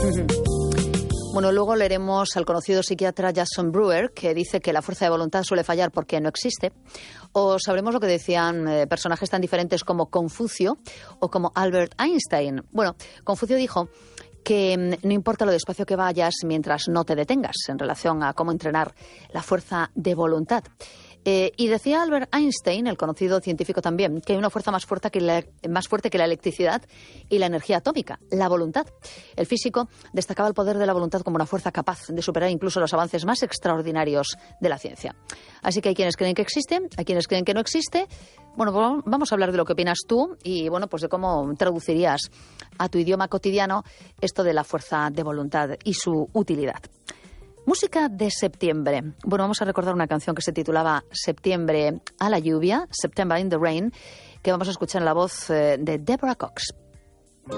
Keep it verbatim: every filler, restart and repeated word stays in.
Bueno, luego leeremos al conocido psiquiatra Jason Brewer, que dice que la fuerza de voluntad suele fallar porque no existe. O sabremos lo que decían eh, personajes tan diferentes como Confucio o como Albert Einstein. Bueno, Confucio dijo que no importa lo despacio que vayas mientras no te detengas, en relación a cómo entrenar la fuerza de voluntad. Eh, y decía Albert Einstein, el conocido científico también, que hay una fuerza más fuerte, que la, más fuerte que la electricidad y la energía atómica, la voluntad. El físico destacaba el poder de la voluntad como una fuerza capaz de superar incluso los avances más extraordinarios de la ciencia. Así que hay quienes creen que existe, hay quienes creen que no existe. Bueno, pues vamos a hablar de lo que opinas tú y, bueno, pues de cómo traducirías a tu idioma cotidiano esto de la fuerza de voluntad y su utilidad. Música de septiembre. Bueno, vamos a recordar una canción que se titulaba Septiembre a la lluvia, September in the Rain, que vamos a escuchar en la voz de Deborah Cox.